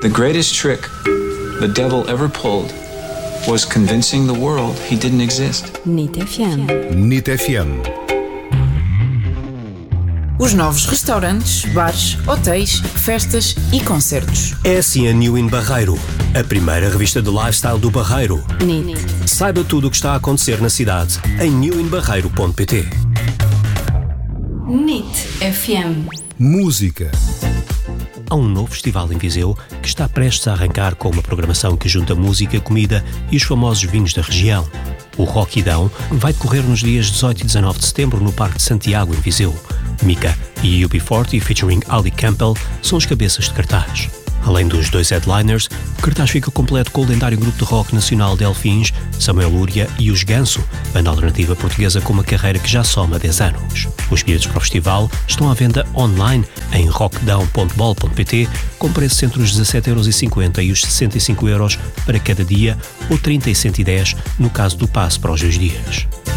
The greatest trick the devil ever pulled was convincing the world he didn't exist. NIT FM. NIT FM. Os novos restaurantes, bares, hotéis, festas e concertos. É assim a New in Barreiro, a primeira revista de lifestyle do Barreiro. NIT. Saiba tudo o que está a acontecer na cidade em newinbarreiro.pt. NIT FM. Música. Há um novo festival em Viseu que está prestes a arrancar com uma programação que junta música, comida e os famosos vinhos da região. O Rockidão vai decorrer nos dias 18 e 19 de setembro no Parque de Santiago, em Viseu. Mika e UB40 featuring Ali Campbell são os cabeças de cartaz. Além dos dois headliners, o cartaz fica completo com o lendário grupo de rock nacional Delfins, Samuel Lúria e os Ganso, banda alternativa portuguesa com uma carreira que já soma 10 anos. Os bilhetes para o festival estão à venda online em rockdown.bol.pt com preços entre os 17,50€ e os 65€ para cada dia ou 30 e 110 no caso do passe para os 2 dias.